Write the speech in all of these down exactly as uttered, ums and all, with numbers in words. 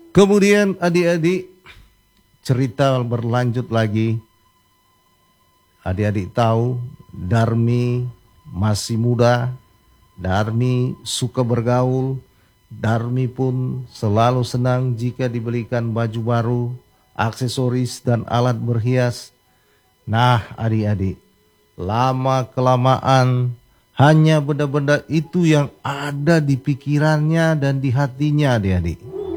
Kemudian adik-adik, cerita berlanjut lagi. Adik-adik tahu Darmi masih muda, Darmi suka bergaul, Darmi pun selalu senang jika dibelikan baju baru, aksesoris dan alat berhias. Nah adik-adik, lama-kelamaan hanya benda-benda itu yang ada di pikirannya dan di hatinya adik-adik.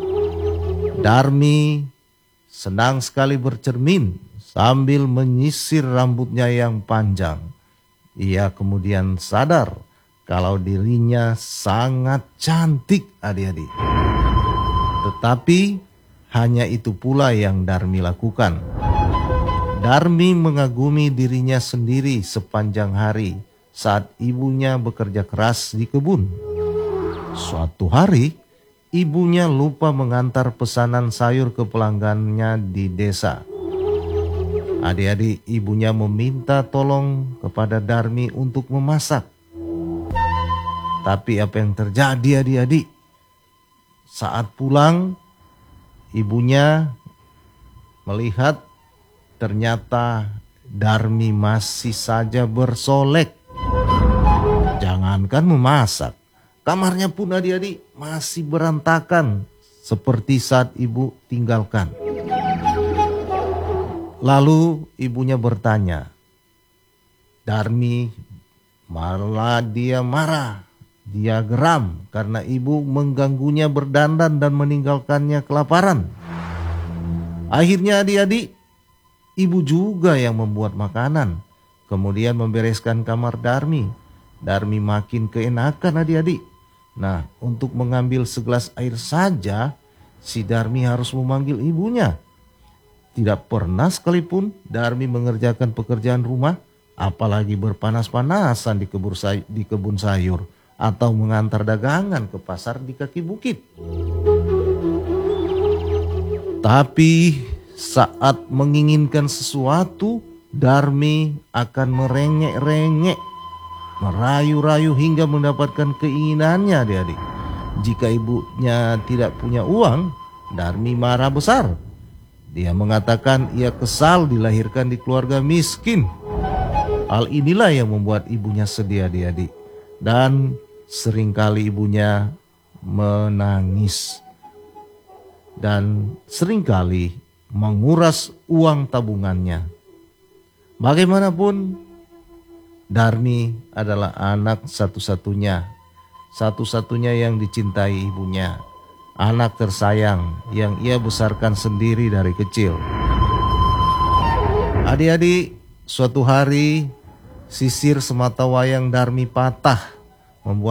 Darmi senang sekali bercermin sambil menyisir rambutnya yang panjang. Ia kemudian sadar kalau dirinya sangat cantik adik-adik. Tetapi hanya itu pula yang Darmi lakukan. Darmi mengagumi dirinya sendiri sepanjang hari saat ibunya bekerja keras di kebun. Suatu hari, ibunya lupa mengantar pesanan sayur ke pelanggannya di desa. Adik-adik, ibunya meminta tolong kepada Darmi untuk memasak. Tapi apa yang terjadi adik-adik? Saat pulang, ibunya melihat ternyata Darmi masih saja bersolek. Jangankan memasak, kamarnya pun adik-adik masih berantakan seperti saat ibu tinggalkan. Lalu ibunya bertanya, Darmi malah dia marah, dia geram karena ibu mengganggunya berdandan dan meninggalkannya kelaparan. Akhirnya adik-adik, ibu juga yang membuat makanan, kemudian membereskan kamar Darmi. Darmi makin keenakan adik-adik. Nah, untuk mengambil segelas air saja, si Darmi harus memanggil ibunya. Tidak pernah sekalipun Darmi mengerjakan pekerjaan rumah, apalagi berpanas-panasan di kebun sayur, di kebun sayur atau mengantar dagangan ke pasar di kaki bukit. Tapi saat menginginkan sesuatu, Darmi akan merengek-rengek, merayu-rayu hingga mendapatkan keinginannya adik-adik. Jika ibunya tidak punya uang, Darmi marah besar. Dia mengatakan ia kesal dilahirkan di keluarga miskin. Hal inilah yang membuat ibunya sedih adik-adik. Dan seringkali ibunya menangis. Dan seringkali menguras uang tabungannya. Bagaimanapun, Darmi adalah anak satu-satunya, satu-satunya yang dicintai ibunya, anak tersayang yang ia besarkan sendiri dari kecil. Adik-adik, suatu hari sisir sematawayang Darmi patah